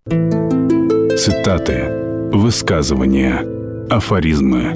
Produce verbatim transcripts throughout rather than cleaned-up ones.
Цитаты, высказывания, афоризмы.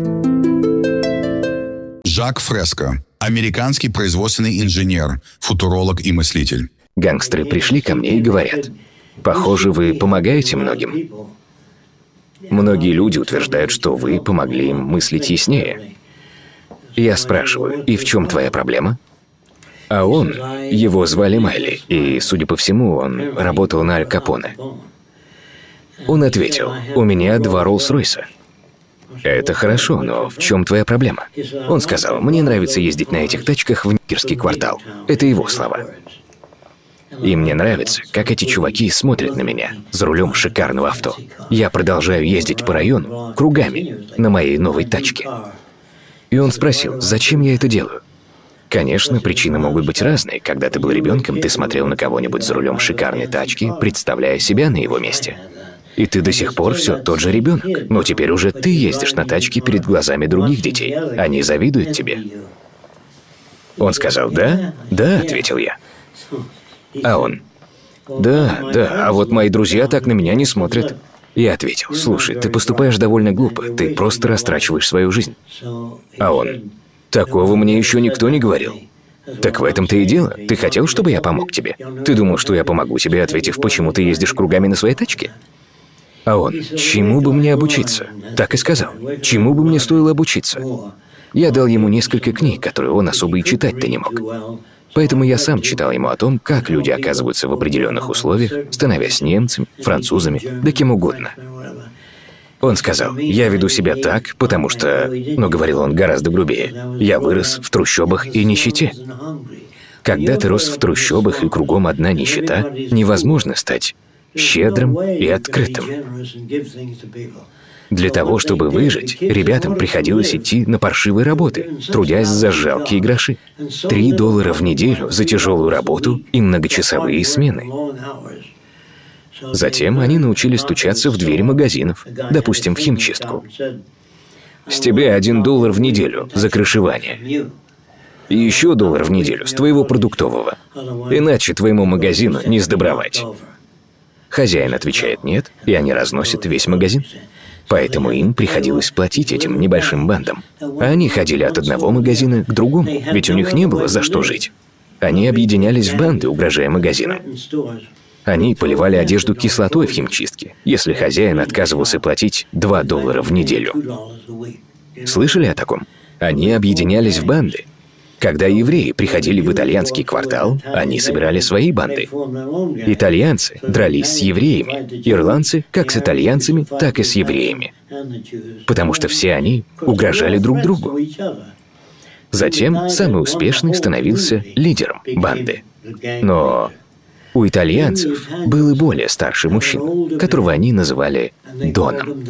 Жак Фреско, американский производственный инженер, футуролог и мыслитель. Гангстеры пришли ко мне и говорят: «Похоже, вы помогаете многим». Многие люди утверждают, что вы помогли им мыслить яснее. Я спрашиваю: «И в чем твоя проблема?» А он, его звали Майли, и, судя по всему, он работал на Аль Капоне. Он ответил: «У меня два Роллс-Ройса». «Это хорошо, но в чем твоя проблема?» Он сказал: «Мне нравится ездить на этих тачках в нигерский квартал». Это его слова. И мне нравится, как эти чуваки смотрят на меня за рулем шикарного авто. Я продолжаю ездить по району кругами на моей новой тачке. И он спросил, зачем я это делаю? Конечно, причины могут быть разные. Когда ты был ребенком, ты смотрел на кого-нибудь за рулем шикарной тачки, представляя себя на его месте. И ты до сих пор все тот же ребенок. Но теперь уже ты ездишь на тачке перед глазами других детей. Они завидуют тебе. Он сказал: «Да? Да», — ответил я. А он: «Да, да, а вот мои друзья так на меня не смотрят». Я ответил: «Слушай, ты поступаешь довольно глупо, ты просто растрачиваешь свою жизнь». А он: «Такого мне еще никто не говорил». «Так в этом-то и дело. Ты хотел, чтобы я помог тебе? Ты думал, что я помогу тебе, ответив, почему ты ездишь кругами на своей тачке?» А он: «Чему бы мне обучиться?» Так и сказал: «Чему бы мне стоило обучиться?» Я дал ему несколько книг, которые он особо и читать-то не мог. Поэтому я сам читал ему о том, как люди оказываются в определенных условиях, становясь немцами, французами, да кем угодно. Он сказал: «Я веду себя так, потому что...» Но говорил он гораздо грубее. «Я вырос в трущобах и нищете». Когда ты рос в трущобах и кругом одна нищета, невозможно стать щедрым и открытым. Для того, чтобы выжить, ребятам приходилось идти на паршивые работы, трудясь за жалкие гроши. Три доллара в неделю за тяжелую работу и многочасовые смены. Затем они научились стучаться в двери магазинов, допустим, в химчистку. С тебя один доллар в неделю за крышевание. И еще доллар в неделю с твоего продуктового. Иначе твоему магазину не сдобровать. Хозяин отвечает «нет», и они разносят весь магазин. Поэтому им приходилось платить этим небольшим бандам. А они ходили от одного магазина к другому, ведь у них не было за что жить. Они объединялись в банды, угрожая магазинам. Они поливали одежду кислотой в химчистке, если хозяин отказывался платить два доллара в неделю. Слышали о таком? Они объединялись в банды. Когда евреи приходили в итальянский квартал, они собирали свои банды. Итальянцы дрались с евреями, ирландцы как с итальянцами, так и с евреями. Потому что все они угрожали друг другу. Затем самый успешный становился лидером банды. Но у итальянцев был и более старший мужчина, которого они называли Доном.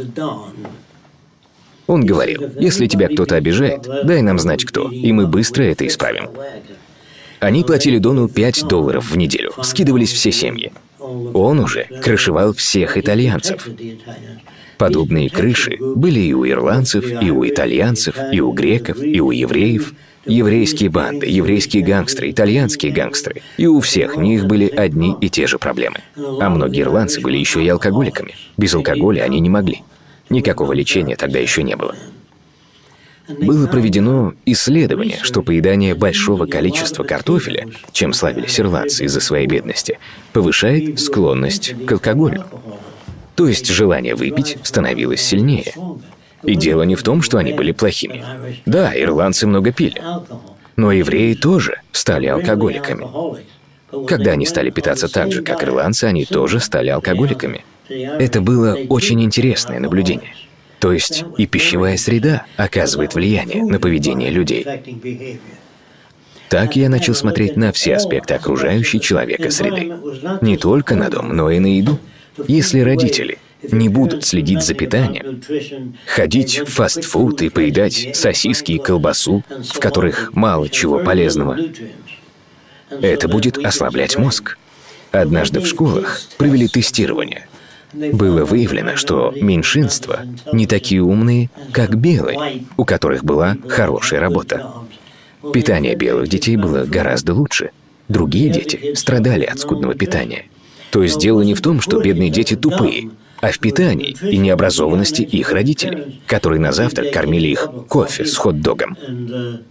Он говорил: «Если тебя кто-то обижает, дай нам знать кто, и мы быстро это исправим». Они платили Дону пять долларов в неделю, скидывались все семьи. Он уже крышевал всех итальянцев. Подобные крыши были и у ирландцев, и у итальянцев, и у греков, и у евреев. Еврейские банды, еврейские гангстеры, итальянские гангстеры. И у всех них были одни и те же проблемы. А многие ирландцы были еще и алкоголиками. Без алкоголя они не могли. Никакого лечения тогда еще не было. Было проведено исследование, что поедание большого количества картофеля, чем славились ирландцы из-за своей бедности, повышает склонность к алкоголю. То есть желание выпить становилось сильнее. И дело не в том, что они были плохими. Да, ирландцы много пили. Но евреи тоже стали алкоголиками. Когда они стали питаться так же, как ирландцы, они тоже стали алкоголиками. Это было очень интересное наблюдение. То есть и пищевая среда оказывает влияние на поведение людей. Так я начал смотреть на все аспекты окружающей человека среды. Не только на дом, но и на еду. Если родители не будут следить за питанием, ходить в фастфуд и поедать сосиски и колбасу, в которых мало чего полезного, это будет ослаблять мозг. Однажды в школах провели тестирование. Было выявлено, что меньшинства не такие умные, как белые, у которых была хорошая работа. Питание белых детей было гораздо лучше. Другие дети страдали от скудного питания. То есть дело не в том, что бедные дети тупые, а в питании и необразованности их родителей, которые на завтрак кормили их кофе с хот-догом.